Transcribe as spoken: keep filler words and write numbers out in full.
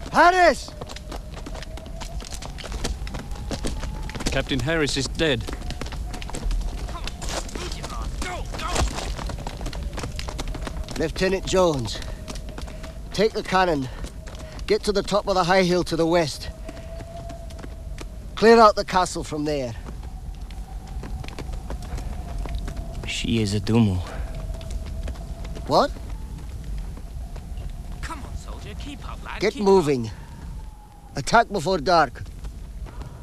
Harris! Captain Harris is dead. Come on, move your ass. Go, go! Lieutenant Jones, take the cannon. Get to the top of the high hill to the west. Clear out the castle from there. She is a Dumu. What? Come on, soldier. Keep up, lad. Get Keep moving. Attack before dark.